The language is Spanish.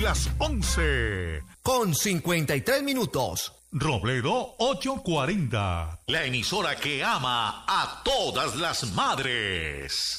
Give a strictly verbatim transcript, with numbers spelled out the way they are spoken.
las once. Con cincuenta y tres minutos. Robledo ochocientos cuarenta. La emisora que ama a todas las madres.